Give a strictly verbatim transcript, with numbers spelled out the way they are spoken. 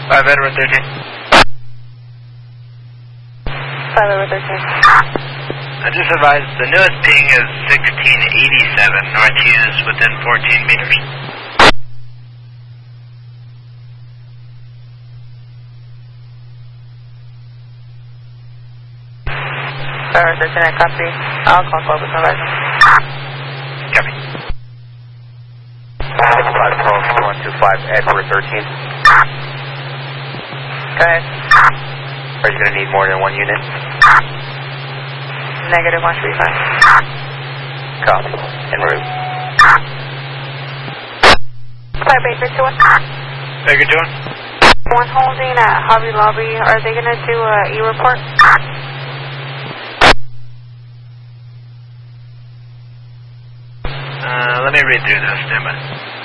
five Edward thirteen. five Edward thirteen. I just advised the newest ping is sixteen eighty-seven, North Hughes within fourteen meters. five Edward thirteen, I copy. I'll call Corpus Horizon. Copy. six five twelve, one two five, Edward thirteen. Go ahead. Are you going to need more than one unit? Negative one three five. Copy. En route. five Baker two one. Baker two one. One holding at Hobby Lobby. Are they going to do a E-report? Uh, let me read through this. Stand by.